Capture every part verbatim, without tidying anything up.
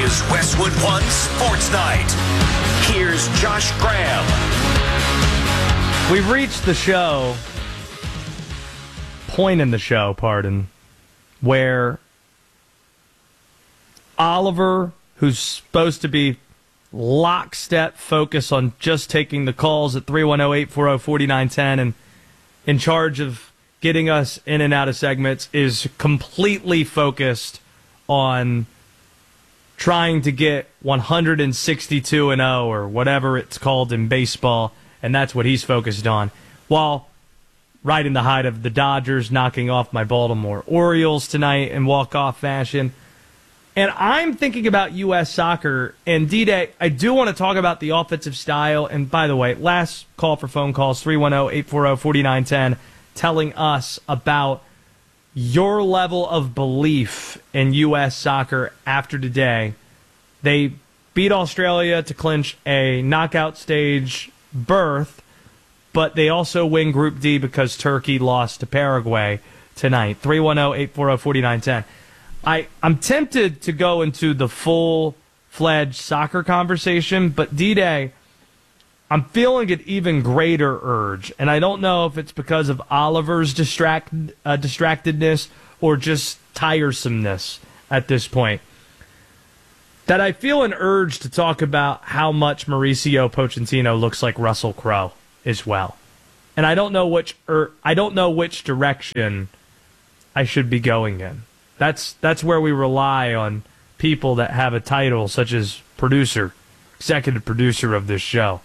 is Westwood One Sports Night. Here's Josh Graham. We've reached the show, point in the show, pardon, where Oliver, who's supposed to be lockstep focus on just taking the calls at three one zero, eight four zero, four nine one zero and in charge of getting us in and out of segments, is completely focused on trying to get one hundred sixty-two and oh or whatever it's called in baseball, and that's what he's focused on. While riding the height of the Dodgers knocking off my Baltimore Orioles tonight in walk-off fashion. And I'm thinking about U S soccer, and D-Day, I do want to talk about the offensive style. And by the way, last call for phone calls, three one zero, eight four zero, four nine one zero, telling us about your level of belief in U S soccer after today. They beat Australia to clinch a knockout stage berth, but they also win Group D because Turkey lost to Paraguay tonight. three one zero, eight four zero, four nine one zero. I, I'm tempted to go into the full-fledged soccer conversation, but D-Day, I'm feeling an even greater urge, and I don't know if it's because of Oliver's distract, uh, distractedness or just tiresomeness at this point, that I feel an urge to talk about how much Mauricio Pochettino looks like Russell Crowe as well. And I don't know which er, I don't know which direction I should be going in. That's that's where we rely on people that have a title such as producer, executive producer of this show.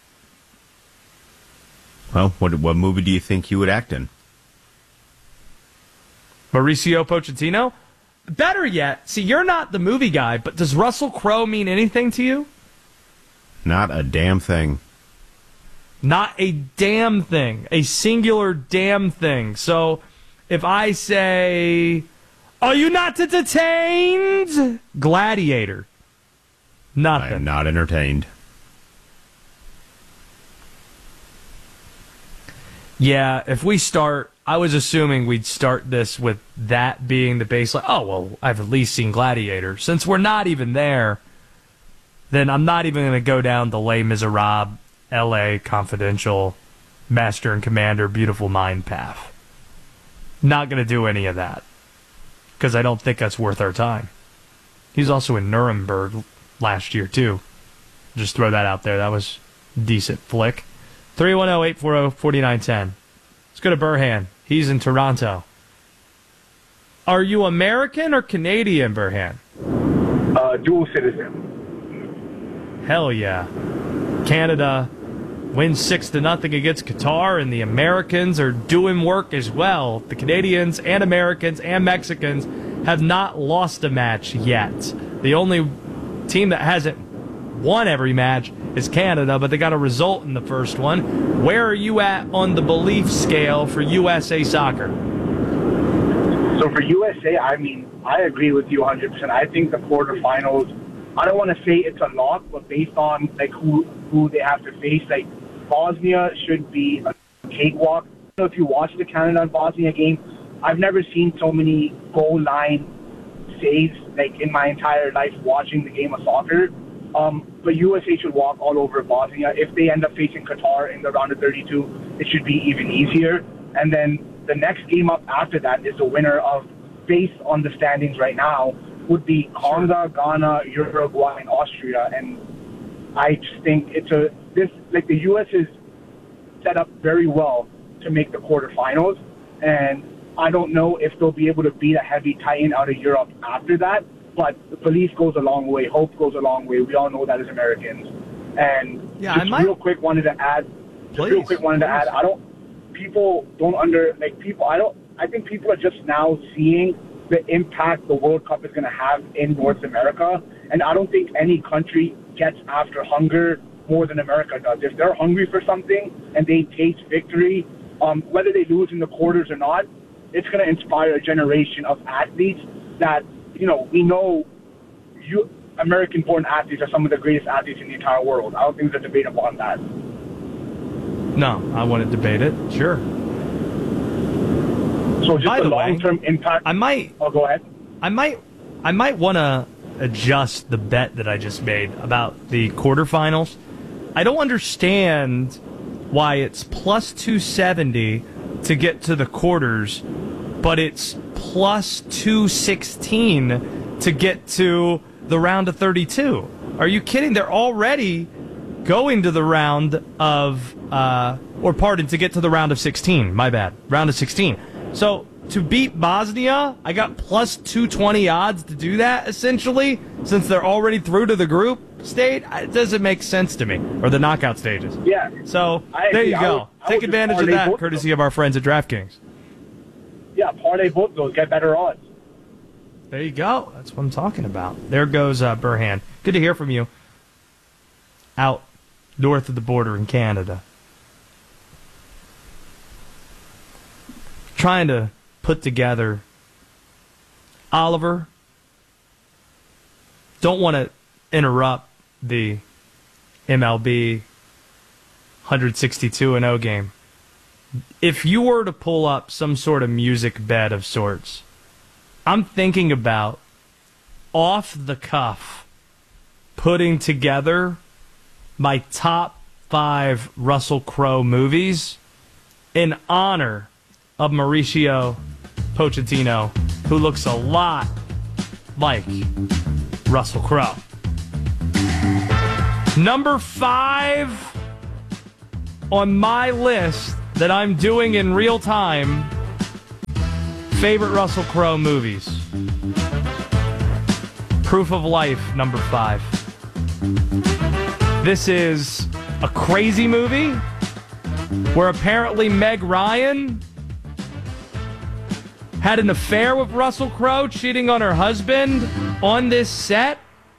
Well, what what movie do you think he would act in? Mauricio Pochettino? Better yet, see, you're not the movie guy, but does Russell Crowe mean anything to you? Not a damn thing. Not a damn thing. A singular damn thing. So if I say, are you not entertained? Gladiator. Nothing. I am not entertained. Yeah, if we start, I was assuming we'd start this with that being the baseline. Oh, well, I've at least seen Gladiator. Since we're not even there, then I'm not even going to go down the Les Miserables, L A Confidential, Master and Commander, Beautiful Mind path. Not going to do any of that, because I don't think that's worth our time. He's also in Nuremberg last year, too. Just throw that out there. That was a decent flick. three one zero, eight four zero, four nine one zero. Let's go to Burhan. He's in Toronto. Are you American or Canadian, Burhan? Uh, dual citizen. Hell yeah. Canada wins six to nothing against Qatar, and the Americans are doing work as well. The Canadians and Americans and Mexicans have not lost a match yet. The only team that hasn't won every match is Canada, but they got a result in the first one. Where are you at on the belief scale for U S A Soccer? So for U S A, I mean, I agree with you one hundred percent. I think the quarterfinals, I don't want to say it's a lock, but based on like who who they have to face, like Bosnia should be a cakewalk. So if you watch the Canada and Bosnia game, I've never seen so many goal line saves like in my entire life watching the game of soccer. Um, but U S A should walk all over Bosnia. If they end up facing Qatar in the round of thirty-two, it should be even easier. And then the next game up after that is the winner of, based on the standings right now, would be Congo, Ghana, Uruguay, and Austria. And I just think it's a this like the U S is set up very well to make the quarterfinals, and I don't know if they'll be able to beat a heavy titan out of Europe after that. But belief goes a long way. Hope goes a long way. We all know that as Americans. And yeah, just I might... real quick wanted to add. Just Please, real quick wanted please. to add. I don't. People don't under like people. I don't. I think people are just now seeing the impact the World Cup is going to have in North America, and I don't think any country gets after hunger more than America does. If they're hungry for something and they taste victory, um, whether they lose in the quarters or not, it's going to inspire a generation of athletes that. You know, we know you American-born athletes are some of the greatest athletes in the entire world. I don't think there's a debate upon that. No, I wouldn't debate it. Sure. So just By the the way, long-term impact. I might. Oh, go ahead. I might. I might want to adjust the bet that I just made about the quarterfinals. I don't understand why it's plus two seventy to get to the quarters, but it's plus two sixteen to get to the round of thirty-two. Are you kidding? They're already going to the round of, uh, or pardon, to get to the round of sixteen. My bad. Round of sixteen. So to beat Bosnia, I got plus two twenty odds to do that, essentially, since they're already through to the group stage. It doesn't make sense to me, or the knockout stages. Yeah. So I there agree. you I go. would- I Take would just advantage of parlay that, both of courtesy them. of our friends at DraftKings. Yeah, parlay both those, get better odds. There you go. That's what I'm talking about. There goes uh, Burhan. Good to hear from you. Out north of the border in Canada. Trying to put together Oliver. Don't want to interrupt the M L B one sixty-two and oh game. If you were to pull up some sort of music bed of sorts, I'm thinking about off the cuff putting together my top five Russell Crowe movies in honor of Mauricio Pochettino, who looks a lot like Russell Crowe. Number five on my list that I'm doing in real time, favorite Russell Crowe movies. Proof of Life, number five. This is a crazy movie where apparently Meg Ryan had an affair with Russell Crowe, cheating on her husband on this set.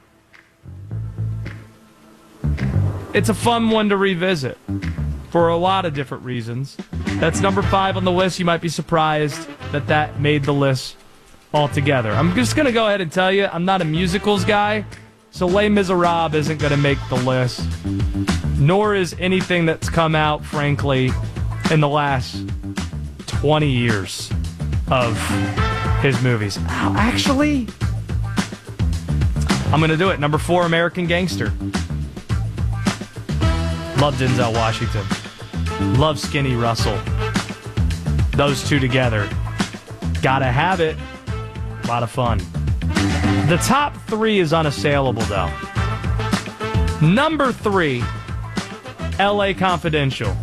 It's a fun one to revisit for a lot of different reasons. That's number five on the list. You might be surprised that that made the list altogether. I'm just going to go ahead and tell you, I'm not a musicals guy, so Les Miserables isn't going to make the list, nor is anything that's come out, frankly, in the last twenty years of his movies. Ow, actually, I'm going to do it. Number four, American Gangster. Love Denzel Washington. Love Skinny Russell. Those two together. Gotta have it. A lot of fun. The top three is unassailable, though. Number three, L A Confidential.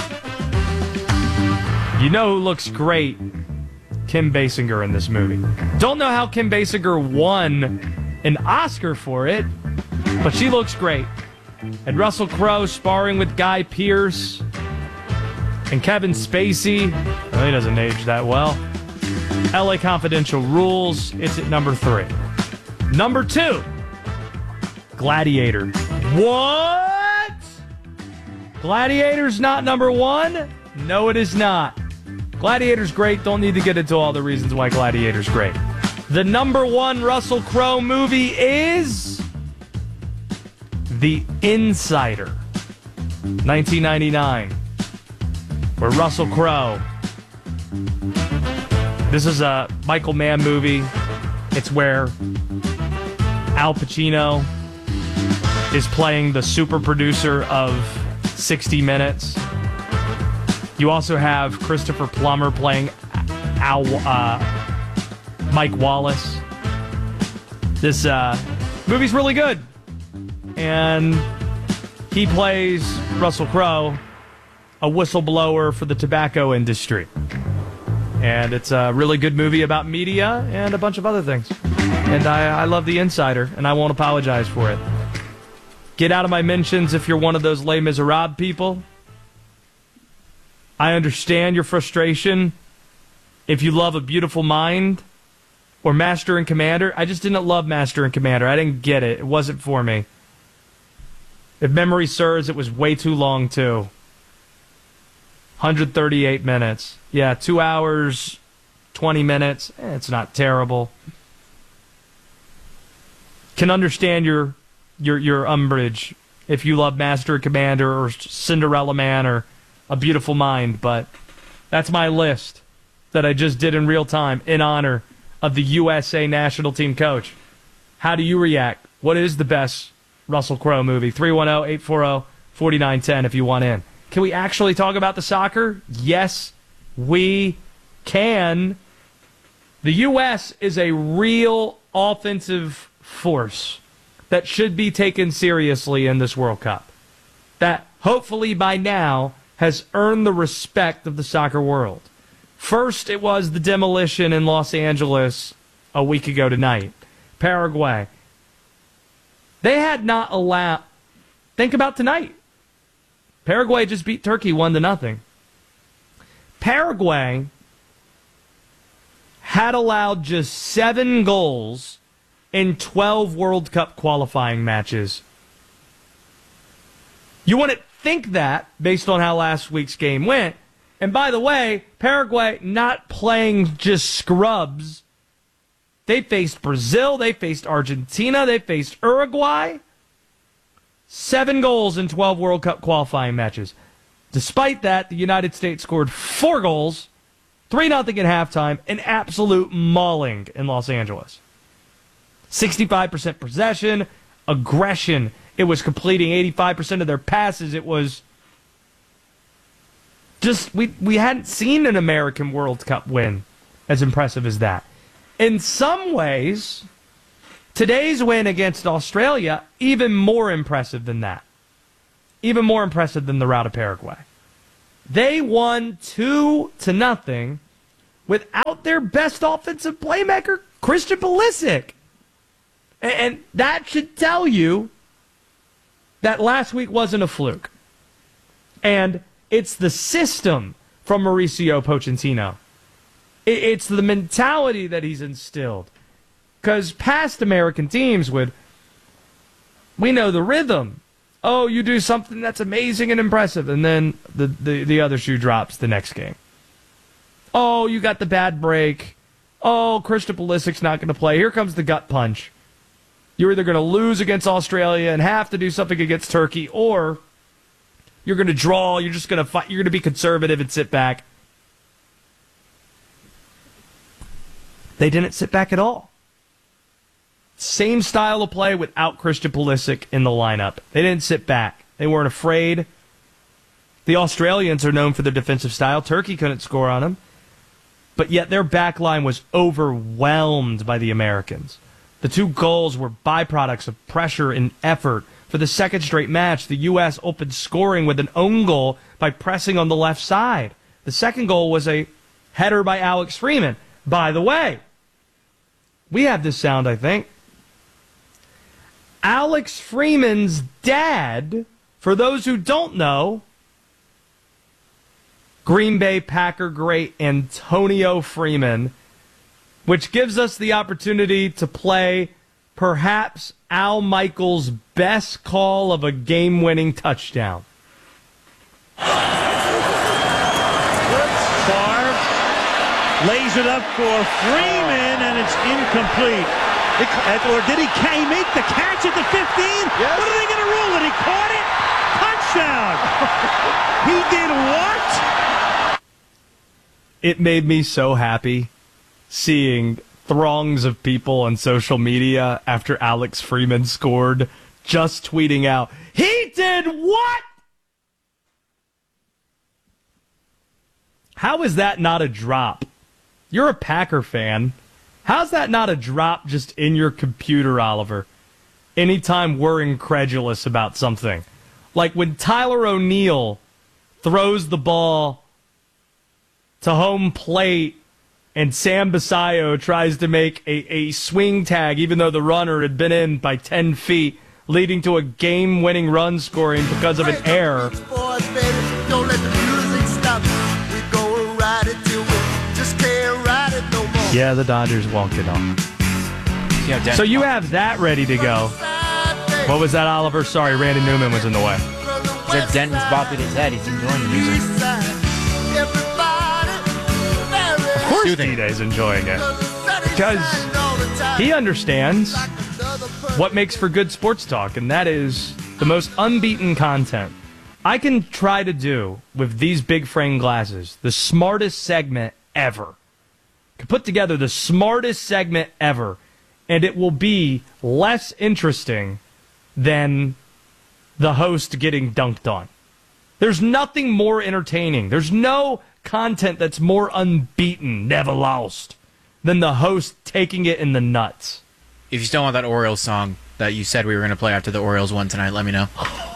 You know who looks great? Kim Basinger in this movie. Don't know how Kim Basinger won an Oscar for it, but she looks great. And Russell Crowe sparring with Guy Pearce and Kevin Spacey. Well, he doesn't age that well. L A Confidential rules. It's at number three. Number two, Gladiator. What? Gladiator's not number one? No, it is not. Gladiator's great. Don't need to get into all the reasons why Gladiator's great. The number one Russell Crowe movie is The Insider, nineteen ninety-nine, where Russell Crowe, this is a Michael Mann movie. It's where Al Pacino is playing the super producer of sixty minutes. You also have Christopher Plummer playing Al, uh, Mike Wallace. This uh, movie's really good. And he plays, Russell Crowe, a whistleblower for the tobacco industry. And it's a really good movie about media and a bunch of other things. And I, I love The Insider, and I won't apologize for it. Get out of my mentions if you're one of those Les Miserables people. I understand your frustration. If you love A Beautiful Mind or Master and Commander, I just didn't love Master and Commander. I didn't get it. It wasn't for me. If memory serves, it was way too long, too. one hundred thirty-eight minutes. Yeah, two hours, twenty minutes. Eh, it's not terrible. Can understand your your your umbrage if you love Master and Commander or Cinderella Man or A Beautiful Mind, but that's my list that I just did in real time in honor of the U S A national team coach. How do you react? What is the best Russell Crowe movie? three one zero, eight four zero, four nine one zero if you want in. Can we actually talk about the soccer? Yes, we can. The U S is a real offensive force that should be taken seriously in this World Cup. That hopefully by now has earned the respect of the soccer world. First, it was the demolition in Los Angeles a week ago tonight. Paraguay. They had not allowed... Think about tonight. Paraguay just beat Turkey one to nothing. Paraguay had allowed just seven goals in twelve World Cup qualifying matches. You wouldn't think that based on how last week's game went. And by the way, Paraguay not playing just scrubs. They faced Brazil, they faced Argentina, they faced Uruguay. Seven goals in twelve World Cup qualifying matches. Despite that, the United States scored four goals, three nothing at halftime, an absolute mauling in Los Angeles. sixty-five percent possession, aggression. It was completing eighty-five percent of their passes. It was just, we, we hadn't seen an American World Cup win as impressive as that. In some ways, today's win against Australia, even more impressive than that. Even more impressive than the rout of Paraguay. They won two to nothing without their best offensive playmaker, Christian Pulisic. And that should tell you that last week wasn't a fluke. And it's the system from Mauricio Pochettino. It's the mentality that he's instilled. Because past American teams would, we know the rhythm. Oh, you do something that's amazing and impressive, and then the, the, the other shoe drops the next game. Oh, you got the bad break. Oh, Christian Pulisic's not going to play. Here comes the gut punch. You're either going to lose against Australia and have to do something against Turkey, or you're going to draw. You're just going to fight. You're going to be conservative and sit back. They didn't sit back at all. Same style of play without Christian Pulisic in the lineup. They didn't sit back. They weren't afraid. The Australians are known for their defensive style. Turkey couldn't score on them. But yet their back line was overwhelmed by the Americans. The two goals were byproducts of pressure and effort. For the second straight match, the U S opened scoring with an own goal by pressing on the left side. The second goal was a header by Alex Freeman. By the way, we have this sound, I think. Alex Freeman's dad, for those who don't know, Green Bay Packer great Antonio Freeman, which gives us the opportunity to play perhaps Al Michaels' best call of a game-winning touchdown. Favre lays it up for Freeman, and it's incomplete. It, or did he, can he make the catch at the fifteen? Yes. What are they going to rule it? He caught it? Touchdown! He did what? It made me so happy seeing throngs of people on social media after Alex Freeman scored just tweeting out, he did what? How is that not a drop? You're a Packer fan. How's that not a drop just in your computer, Oliver? Anytime we're incredulous about something. Like when Tyler O'Neill throws the ball to home plate and Sam Basayo tries to make a, a swing tag even though the runner had been in by ten feet, leading to a game-winning run scoring because of an error. Yeah, the Dodgers won't get on. Yeah, so you have that ready to go. What was that, Oliver? Sorry, Randy Newman was in the way. He said Denton's bopping his head. He's enjoying the music. Of course D-Day's enjoying it. Because he understands what makes for good sports talk, and that is the most unbeaten content. I can try to do, with these big frame glasses, the smartest segment ever. Could put together the smartest segment ever and it will be less interesting than the host getting dunked on. There's nothing more entertaining. There's no content that's more unbeaten, never lost, than the host taking it in the nuts. If you still want that Orioles song that you said we were going to play after the Orioles won tonight, let me know.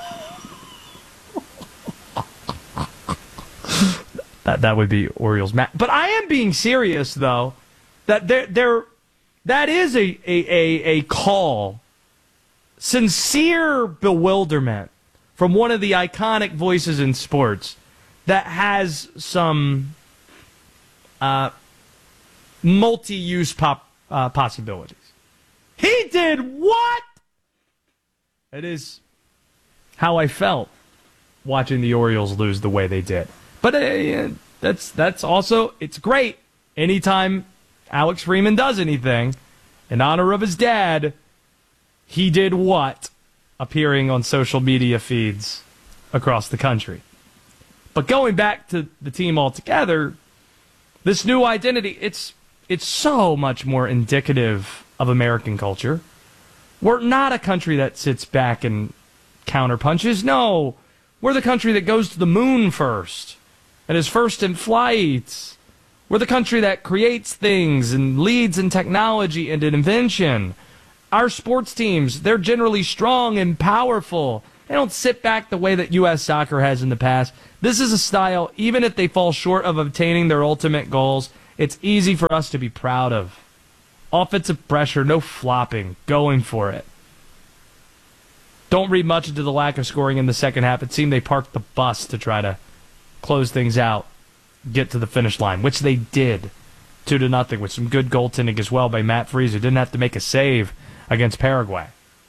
that that would be Orioles. Ma- but I am being serious, though, that there there that is a, a, a, a call, sincere bewilderment from one of the iconic voices in sports that has some uh, multi-use pop uh, possibilities. He did what? It is how I felt watching the Orioles lose the way they did. But uh, that's that's also, it's great anytime Alex Freeman does anything in honor of his dad. He did what? Appearing on social media feeds across the country. But going back to the team altogether, this new identity, it's it's so much more indicative of American culture. We're not a country that sits back and counterpunches. No, we're the country that goes to the moon first and is first in flight. We're the country that creates things and leads in technology and in invention. Our sports teams, they're generally strong and powerful. They don't sit back the way that U S soccer has in the past. This is a style, even if they fall short of obtaining their ultimate goals, it's easy for us to be proud of. Offensive pressure, no flopping, going for it. Don't read much into the lack of scoring in the second half. It seemed they parked the bus to try to close things out, get to the finish line, which they did, two to nothing, with some good goaltending as well by Matt Freese, who didn't have to make a save against Paraguay.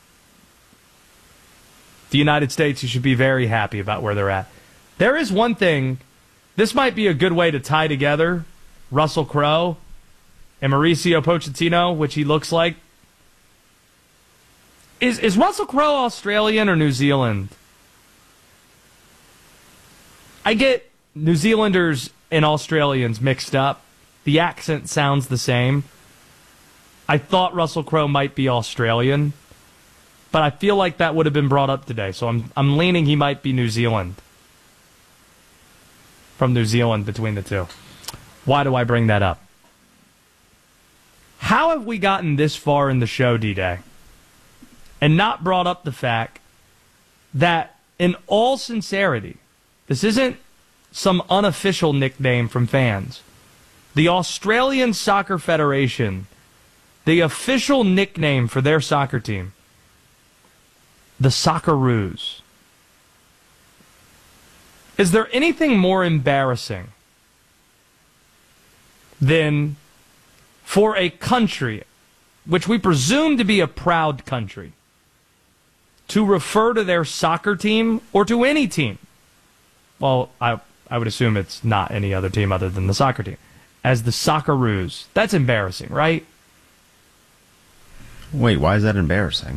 The United States, you should be very happy about where they're at. There is one thing, this might be a good way to tie together Russell Crowe and Mauricio Pochettino, which he looks like. Is is Russell Crowe Australian or New Zealand? I get New Zealanders and Australians mixed up. The accent sounds the same. I thought Russell Crowe might be Australian, but I feel like that would have been brought up today, so I'm I'm leaning he might be New Zealand. From New Zealand between the two. Why do I bring that up? How have we gotten this far in the show, D-Day, and not brought up the fact that, in all sincerity, this isn't some unofficial nickname from fans. The Australian Soccer Federation, the official nickname for their soccer team, the Socceroos. Is there anything more embarrassing than for a country, which we presume to be a proud country, to refer to their soccer team, or to any team, well, I I would assume it's not any other team other than the soccer team, as the Socceroos? That's embarrassing, right? Wait, why is that embarrassing?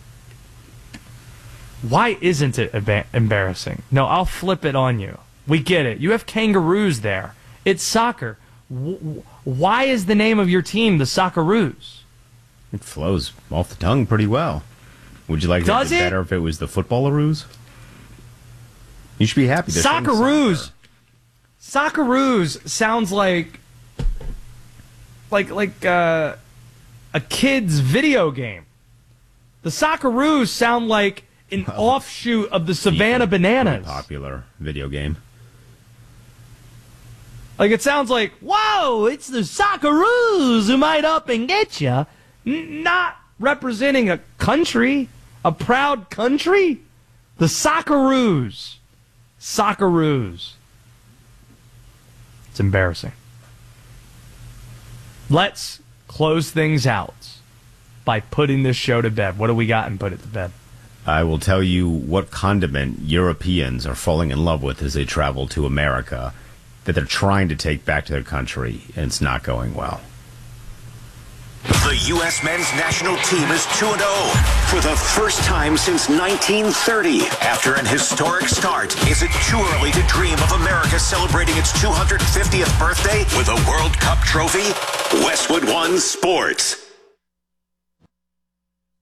Why isn't it emba- embarrassing? No, I'll flip it on you. We get it. You have kangaroos there. It's soccer. W- why is the name of your team the Socceroos? It flows off the tongue pretty well. Would you like Does it it? better if it was the Footballaroos? You should be happy. They're saying Socceroos. soccer. Socceroos sounds like like like uh, a kid's video game. The Socceroos sound like an Well, offshoot of the Savannah Pretty Bananas. popular video game. Like, it sounds like, whoa, it's the Socceroos who might up and get you. N- not representing a country, a proud country. The Socceroos. Socceroos. It's embarrassing. Let's close things out by putting this show to bed. What do we got and put it to bed? I will tell you what condiment Europeans are falling in love with as they travel to America, that they're trying to take back to their country, and it's not going well. The U S men's national team is two and oh for the first time since nineteen thirty. After an historic start, is it too early to dream of America celebrating its two hundred fiftieth birthday with a World Cup trophy? Westwood One Sports.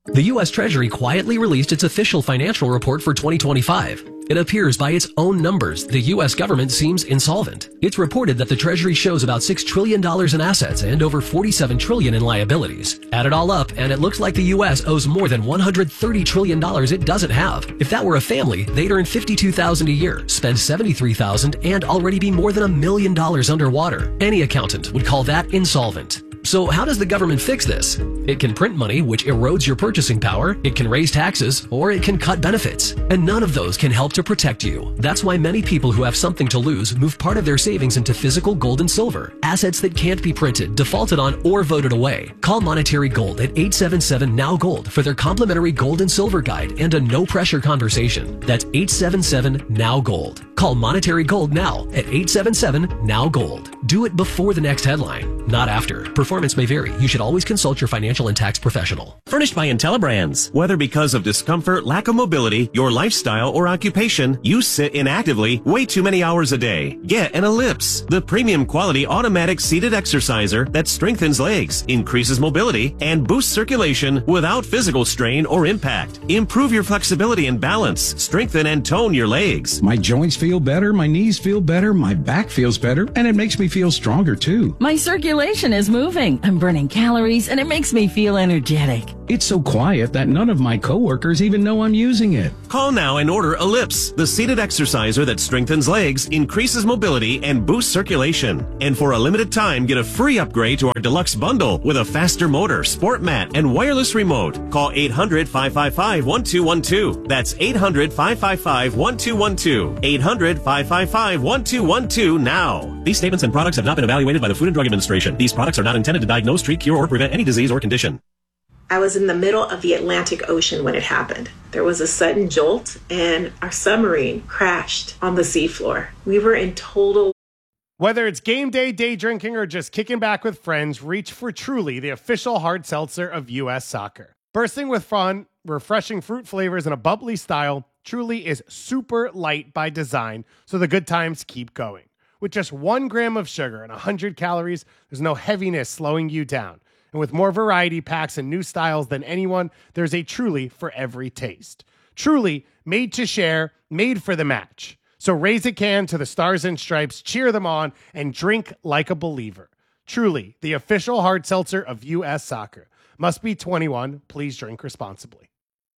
The U S Treasury quietly released its official financial report for twenty twenty-five. It appears by its own numbers the U S government seems insolvent. It's reported that the Treasury shows about six trillion dollars in assets and over forty-seven trillion dollars in liabilities. Add it all up, and it looks like the U S owes more than one hundred thirty trillion dollars it doesn't have. If that were a family, they'd earn fifty-two thousand dollars a year, spend seventy-three thousand dollars, and already be more than a million dollars underwater. Any accountant would call that insolvent. So how does the government fix this? It can print money, which erodes your purchasing power, it can raise taxes, or it can cut benefits. And none of those can help to protect you. That's why many people who have something to lose move part of their savings into physical gold and silver, assets that can't be printed, defaulted on, or voted away. Call Monetary Gold at eight seven seven N O W Gold for their complimentary gold and silver guide and a no-pressure conversation. That's eight seven seven N O W Gold. Call Monetary Gold now at eight seven seven N O W Gold. Do it before the next headline, not after. Performance may vary. You should always consult your financial and tax professional. Furnished by IntelliBrands. Whether because of discomfort, lack of mobility, your lifestyle, or occupation, you sit inactively way too many hours a day. Get an Ellipse, the premium quality automatic seated exerciser that strengthens legs, increases mobility, and boosts circulation without physical strain or impact. Improve your flexibility and balance. Strengthen and tone your legs. My joints feel better, my knees feel better, my back feels better, and it makes me feel stronger too. My circulation is moving. I'm burning calories, and it makes me feel energetic. It's so quiet that none of my coworkers even know I'm using it. Call now and order Ellipse, the seated exerciser that strengthens legs, increases mobility, and boosts circulation. And for a limited time, get a free upgrade to our deluxe bundle with a faster motor, sport mat, and wireless remote. Call eight hundred, five five five, one two one two. That's eight hundred, five five five, one two one two. eight hundred, five five five, one two one two now. These statements and products have not been evaluated by the Food and Drug Administration. These products are not intended to diagnose, treat, cure, or prevent any disease or condition. I was in the middle of the Atlantic Ocean when it happened. There was a sudden jolt, and our submarine crashed on the seafloor. We were in total... Whether it's game day, day drinking, or just kicking back with friends, reach for Truly, the official hard seltzer of U S Soccer. Bursting with fun, refreshing fruit flavors, and a bubbly style, Truly is super light by design, so the good times keep going. With just one gram of sugar and one hundred calories, there's no heaviness slowing you down. And with more variety packs and new styles than anyone, there's a Truly for every taste. Truly, made to share, made for the match. So raise a can to the Stars and Stripes, cheer them on, and drink like a believer. Truly, the official hard seltzer of U S Soccer. Must be twenty-one. Please drink responsibly.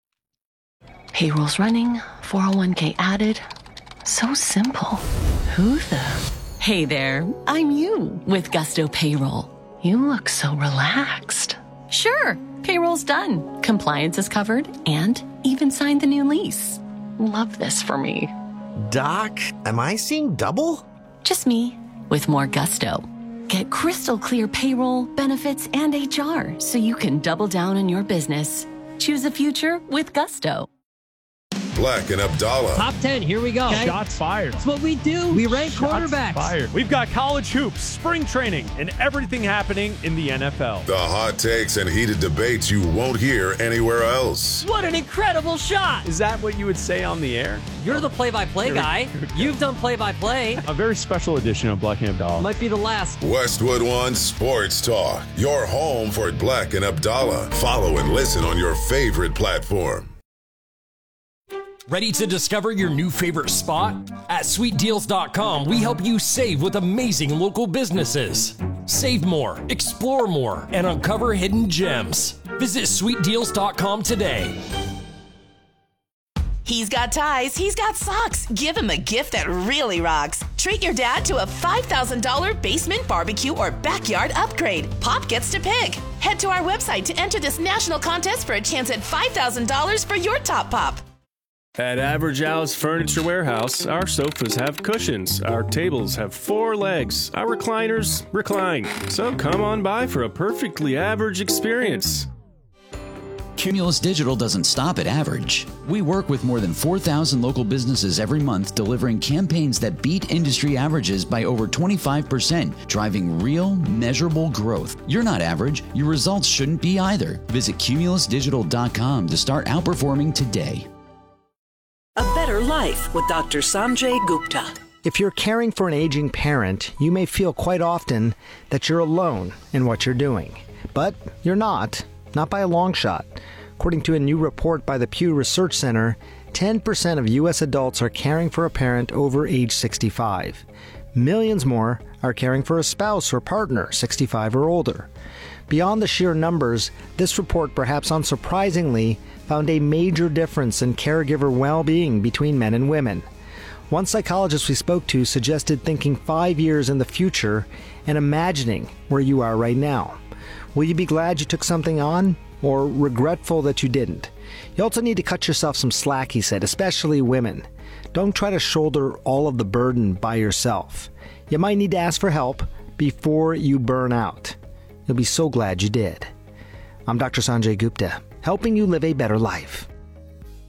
Payroll's running, four oh one k added. So simple. Who the? Hey there, I'm you with Gusto Payroll. You look so relaxed. Sure, payroll's done. Compliance is covered and even signed the new lease. Love this for me. Doc, am I seeing double? Just me with more gusto. Get crystal clear payroll, benefits, and H R so you can double down on your business. Choose a future with Gusto. Black and Abdallah. Top ten, here we go. Okay. Shots fired. That's what we do. We rank Shots quarterbacks. Fired. We've got college hoops, spring training, and everything happening in the N F L. The hot takes and heated debates you won't hear anywhere else. What an incredible shot. Is that what you would say on the air? You're the play-by-play guy. You've done play-by-play. A very special edition of Black and Abdallah. Might be the last. Westwood One Sports Talk. Your home for Black and Abdallah. Follow and listen on your favorite platform. Ready to discover your new favorite spot? At sweet deals dot com, we help you save with amazing local businesses. Save more, explore more, and uncover hidden gems. Visit sweet deals dot com today. He's got ties, he's got socks. Give him a gift that really rocks. Treat your dad to a five thousand dollars basement barbecue or backyard upgrade. Pop gets to pick. Head to our website to enter this national contest for a chance at five thousand dollars for your top pop. At Average Al's Furniture Warehouse, our sofas have cushions, our tables have four legs, our recliners recline. So come on by for a perfectly average experience. Cumulus Digital doesn't stop at average. We work with more than four thousand local businesses every month, delivering campaigns that beat industry averages by over twenty-five percent, driving real, measurable growth. You're not average. Your results shouldn't be either. Visit cumulus digital dot com to start outperforming today. A better life with Doctor Sanjay Gupta. If you're caring for an aging parent, you may feel quite often that you're alone in what you're doing. But you're not, not by a long shot. According to a new report by the Pew Research Center, ten percent of U S adults are caring for a parent over age sixty-five. Millions more are caring for a spouse or partner sixty-five or older. Beyond the sheer numbers, this report, perhaps unsurprisingly, found a major difference in caregiver well-being between men and women. One psychologist we spoke to suggested thinking five years in the future and imagining where you are right now. Will you be glad you took something on, or regretful that you didn't? You also need to cut yourself some slack, he said, especially women. Don't try to shoulder all of the burden by yourself. You might need to ask for help before you burn out. You'll be so glad you did. I'm Doctor Sanjay Gupta, helping you live a better life.